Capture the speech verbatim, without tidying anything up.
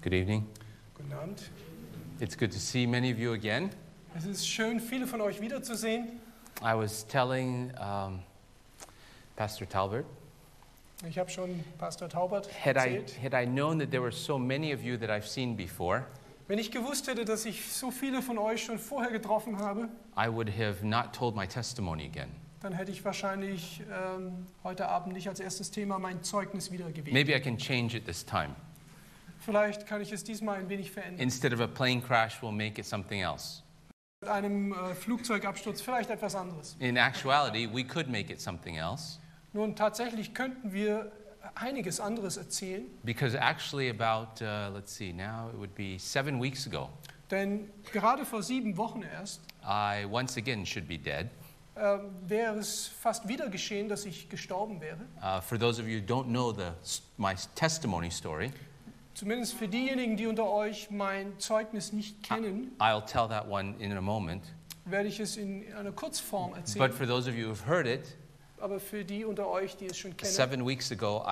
Good evening. Guten Abend. It's good to see many of you again. Es ist schön, viele von euch wiederzusehen. I was telling um, Pastor Talbert, Ich habe schon Pastor Taubert had I, erzählt. had I known that there were so many of you that I've seen before, Wenn ich gewusst hätte, dass ich so viele von euch schon vorher getroffen habe, I would have not told my testimony again. dann hätte ich wahrscheinlich ähm, heute Abend nicht als erstes Thema mein Zeugnis wiedergewählt. Maybe I can change it this time. Vielleicht kann ich es diesmal ein wenig verändern. Instead of a plane crash, we'll make it something else. Mit einem äh, Flugzeugabsturz vielleicht etwas anderes. In actuality, we could make it something else Nun, tatsächlich könnten wir einiges anderes erzählen, because actually about, uh, let's see, now it would be seven weeks ago, denn gerade vor sieben Wochen erst I once again should be dead. äh, wäre es fast wieder geschehen, dass ich gestorben wäre. Uh, for those of you who don't know the, my testimony story, Zumindest für diejenigen, die unter euch mein Zeugnis nicht kennen, I'll tell that one in a moment. werde ich es in einer Kurzform But erzählen. for those of you who've heard it, Aber für die unter euch, die es schon kennen, seven weeks ago,